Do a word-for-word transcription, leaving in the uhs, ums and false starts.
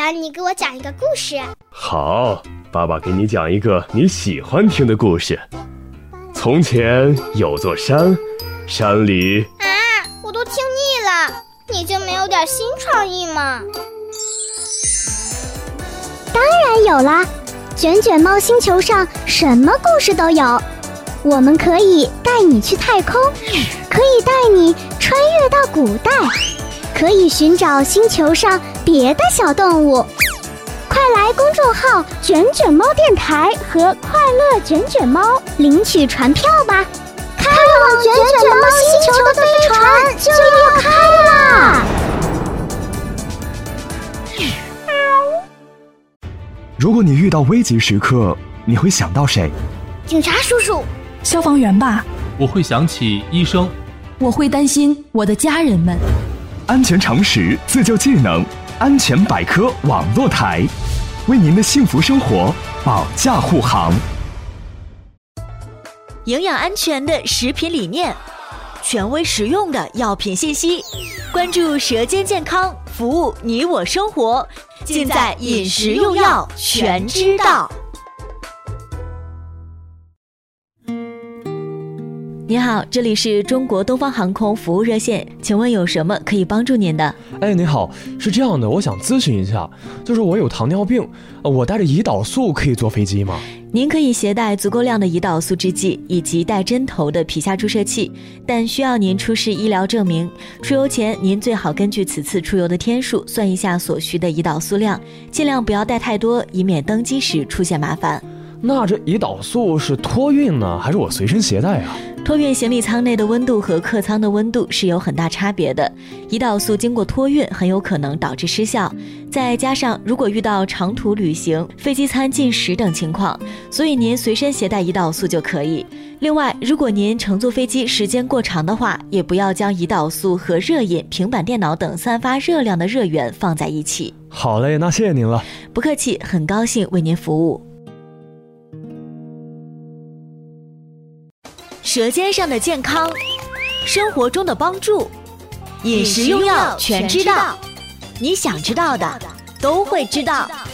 然你给我讲一个故事。 好，爸爸给你讲一个你喜欢听的故事。从前有座山，山里…… 啊，我都听腻了，你就没有点新创意吗？ 当然有啦，卷卷猫星球上什么故事都有。我们可以带你去太空，可以带你穿越到古代，可以寻找星球上别的小动物。快来公众号卷卷猫电台和快乐卷卷猫领取船票吧！开往卷卷猫星球的飞船就要开啦！ 如果你遇到危急时刻，你会想到谁？ 警察叔叔。 消防员吧。 我会想起医生。 我会担心我的家人们。 安全常识，自救技能，安全百科网络台，为您的幸福生活保驾护航。 营养安全的食品理念，权威实用的药品信息，关注舌尖健康，服务你我生活，尽在饮食用药全知道。你好，这里是中国东方航空服务热线，请问有什么可以帮助您的？ 哎，你好，是这样的，我想咨询一下，就是我有糖尿病，我带着胰岛素可以坐飞机吗？ 您可以携带足够量的胰岛素制剂以及带针头的皮下注射器，但需要您出示医疗证明。出游前，您最好根据此次出游的天数算一下所需的胰岛素量，尽量不要带太多，以免登机时出现麻烦。 那这胰岛素是托运呢，还是我随身携带啊？ 托运行李舱内的温度和客舱的温度是有很大差别的，胰岛素经过托运很有可能导致失效，再加上如果遇到长途旅行、飞机餐进食等情况，所以您随身携带胰岛素就可以。另外，如果您乘坐飞机时间过长的话，也不要将胰岛素和热饮、平板电脑等散发热量的热源放在一起。 好嘞，那谢谢您了。 不客气，很高兴为您服务。舌尖上的健康，生活中的帮助，饮食用药全知道，你想知道的都会知道。